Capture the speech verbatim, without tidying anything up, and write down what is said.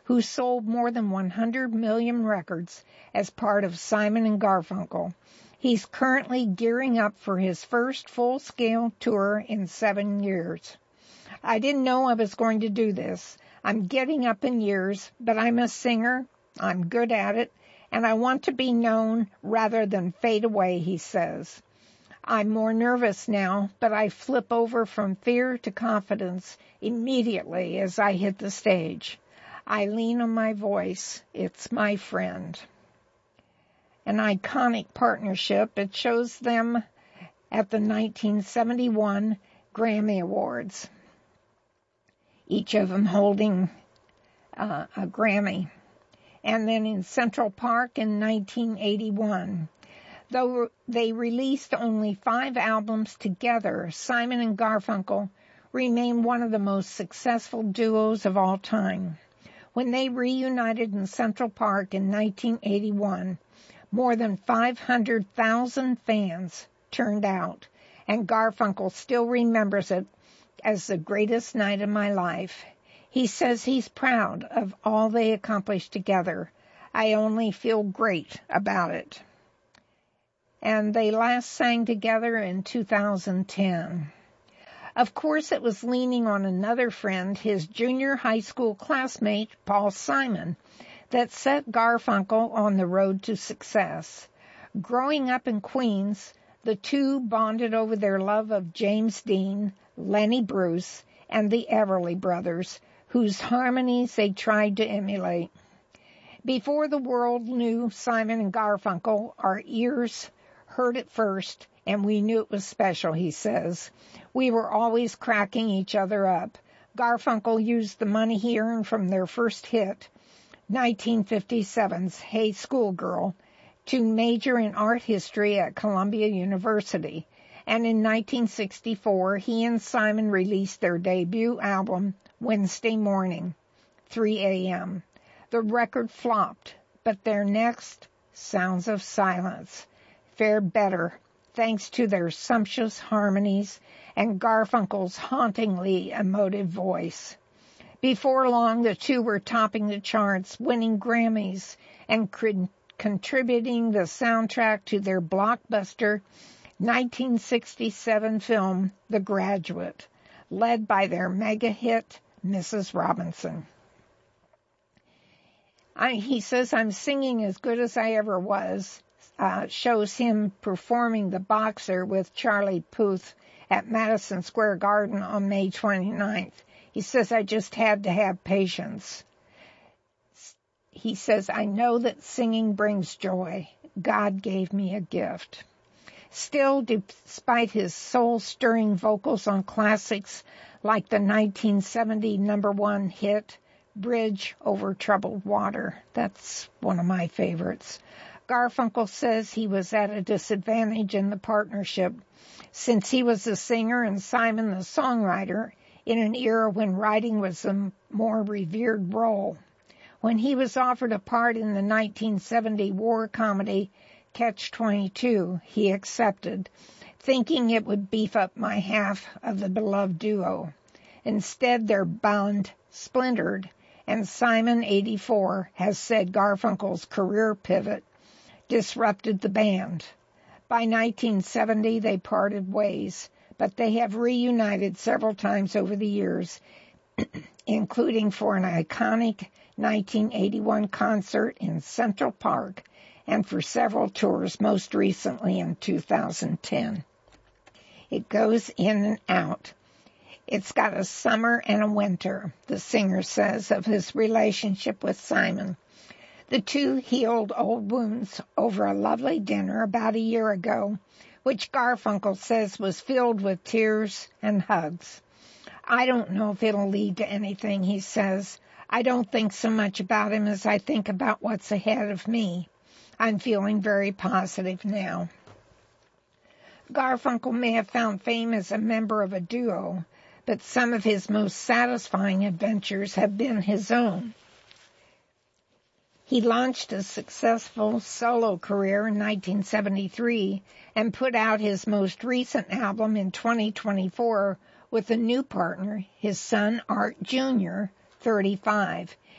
who sold more than one hundred million records as part of Simon and Garfunkel. He's currently gearing up for his first full-scale tour in seven years. I didn't know I was going to do this. I'm getting up in years, but I'm a singer. I'm good at it, and I want to be known rather than fade away, he says. I'm more nervous now, but I flip over from fear to confidence immediately as I hit the stage. I lean on my voice. It's my friend. An iconic partnership. It shows them at the nineteen seventy-one Grammy Awards, each of them holding uh, a Grammy. And then in Central Park in nineteen eighty-one. Though they released only five albums together, Simon and Garfunkel remain one of the most successful duos of all time. When they reunited in Central Park in nineteen eighty-one, more than five hundred thousand fans turned out, and Garfunkel still remembers it as the greatest night of my life. He says he's proud of all they accomplished together. I only feel great about it. And they last sang together in two thousand ten. Of course, it was leaning on another friend, his junior high school classmate, Paul Simon, that set Garfunkel on the road to success. Growing up in Queens, the two bonded over their love of James Dean, Lenny Bruce, and the Everly Brothers, whose harmonies they tried to emulate. Before the world knew Simon and Garfunkel, our ears heard it first, and we knew it was special, he says. We were always cracking each other up. Garfunkel used the money he earned from their first hit, nineteen fifty-seven's Hey Schoolgirl, to major in art history at Columbia University. And in nineteen sixty-four, he and Simon released their debut album, Wednesday Morning, three a.m. The record flopped, but their next, Sounds of Silence, fared better thanks to their sumptuous harmonies and Garfunkel's hauntingly emotive voice. Before long, the two were topping the charts, winning Grammys, and cr- contributing the soundtrack to their blockbuster nineteen sixty-seven film, The Graduate, led by their mega hit, Missus Robinson. I, he says, I'm singing as good as I ever was, uh, shows him performing The Boxer with Charlie Puth at Madison Square Garden on May twenty-ninth. He says, I just had to have patience. He says, I know that singing brings joy. God gave me a gift. Still, despite his soul-stirring vocals on classics like the nineteen seventy number one hit, Bridge Over Troubled Water, that's one of my favorites, Garfunkel says he was at a disadvantage in the partnership since he was the singer and Simon the songwriter in an era when writing was a more revered role. When he was offered a part in the nineteen seventy war comedy Catch twenty-two, he accepted, thinking it would beef up my half of the beloved duo. Instead, their bond splintered, and Simon, eighty-four, has said Garfunkel's career pivot disrupted the band. By nineteen seventy, they parted ways, but they have reunited several times over the years, including for an iconic nineteen eighty-one concert in Central Park and for several tours, most recently in two thousand ten. It goes in and out. It's got a summer and a winter, the singer says of his relationship with Simon. The two healed old wounds over a lovely dinner about a year ago, which Garfunkel says was filled with tears and hugs. I don't know if it'll lead to anything, he says. I don't think so much about him as I think about what's ahead of me. I'm feeling very positive now. Garfunkel may have found fame as a member of a duo, but some of his most satisfying adventures have been his own. He launched a successful solo career in nineteen seventy-three and put out his most recent album in twenty twenty-four with a new partner, his son Art Junior, thirty-five.